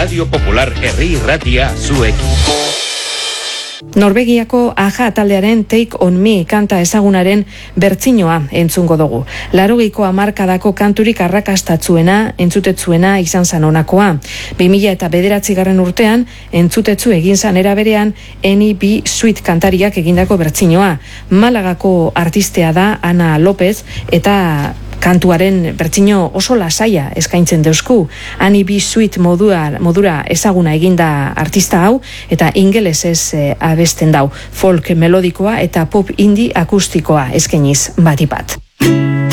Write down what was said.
Radio Popular Herri Irratia zuekin. Norvegiako Aja taldearen Take on Me kanta ezagunaren bertsinoa entzungo dugu. 80ko hamarkadako kanturik arrakastatzuena, entzutetzuena izan zan honakoa. 2009 urtean entzutetzu egin zan era berean N.B. Sweet kantariak egindako bertsinoa. Malagako artistea da Ana López eta kantuaren bertsino oso lasaia eskaintzen deusku. N.B. Sweet modura ezaguna eginda artista hau eta ingelesez abesten dau. Folk melodikoa eta pop indie akustikoa eskainiz batipat.